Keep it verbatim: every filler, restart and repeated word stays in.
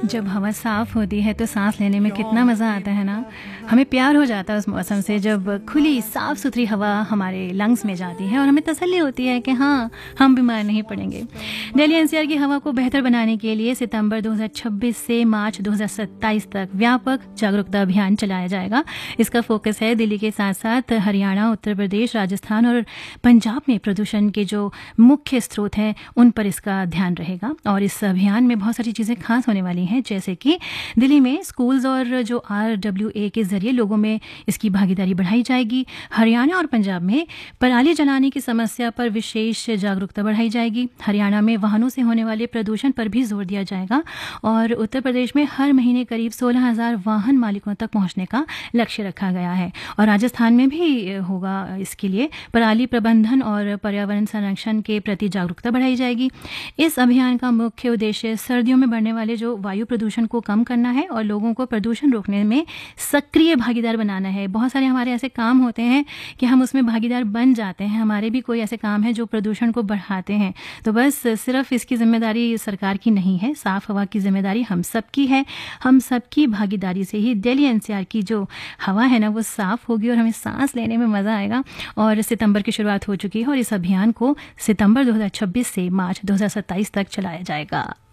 जब हवा साफ़ होती है तो सांस लेने में कितना मज़ा आता है ना। हमें प्यार हो जाता है उस मौसम से जब खुली साफ़ सुथरी हवा हमारे लंग्स में जाती है और हमें तसल्ली होती है कि हाँ, हम बीमार नहीं पड़ेंगे। दिल्ली एनसीआर की हवा को बेहतर बनाने के लिए सितंबर दो हज़ार छब्बीस से मार्च दो हज़ार सत्ताईस तक व्यापक जागरूकता अभियान चलाया जाएगा। इसका फोकस है दिल्ली के साथ साथ हरियाणा, उत्तर प्रदेश, राजस्थान और पंजाब में प्रदूषण के जो मुख्य स्रोत हैं उन पर इसका ध्यान रहेगा। और इस अभियान में बहुत सारी चीज़ें खास होने वाली हैं, जैसे कि दिल्ली में स्कूल्स और जो आर डब्ल्यू ए के जरिए लोगों में इसकी भागीदारी बढ़ाई जाएगी। हरियाणा और पंजाब में पराली जलाने की समस्या पर विशेष जागरूकता बढ़ाई जाएगी। हरियाणा में वाहनों से होने वाले प्रदूषण पर भी जोर दिया जाएगा और उत्तर प्रदेश में हर महीने करीब सोलह हज़ार वाहन मालिकों तक पहुंचने का लक्ष्य रखा गया है। और राजस्थान में भी होगा इसके लिए पराली प्रबंधन और पर्यावरण संरक्षण के प्रति जागरूकता बढ़ाई जाएगी। इस अभियान का मुख्य उद्देश्य सर्दियों में बढ़ने वाले जो वायु प्रदूषण को कम करना है और लोगों को प्रदूषण रोकने में सक्रिय भागीदार बनाना है। बहुत सारे हमारे ऐसे काम होते हैं कि हम उसमें भागीदार बन जाते हैं, हमारे भी कोई ऐसे काम है जो प्रदूषण को बढ़ाते हैं। तो बस सिर्फ इसकी जिम्मेदारी सरकार की नहीं है, साफ हवा की जिम्मेदारी हम सबकी है। हम सबकी भागीदारी से ही दिल्ली एनसीआर की जो हवा है ना वो साफ होगी और हमें सांस लेने में मज़ा आएगा। और सितंबर की शुरुआत हो चुकी है और इस अभियान को सितंबर दो हज़ार छब्बीस से मार्च दो हज़ार सत्ताईस तक चलाया जाएगा।